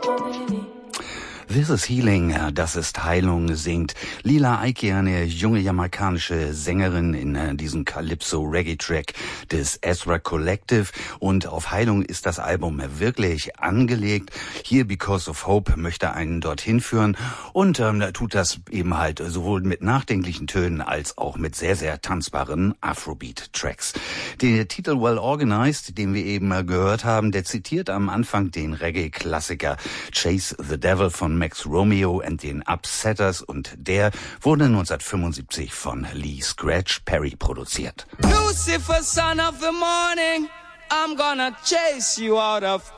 This is Healing, das ist Heilung, singt Lila Ike, eine junge jamaikanische Sängerin in diesem Calypso-Reggae-Track des Ezra Collective. Und auf Heilung ist das Album wirklich angelegt. Hier Because of Hope möchte einen dorthin führen und tut das eben halt sowohl mit nachdenklichen Tönen als auch mit sehr, sehr tanzbaren Afrobeat-Tracks. Der Titel Well Organized, den wir eben gehört haben, der zitiert am Anfang den Reggae-Klassiker Chase the Devil von Max Romeo and den Upsetters und der wurde 1975 von Lee Scratch Perry produziert. Lucifer, son of the morning, I'm gonna chase you out of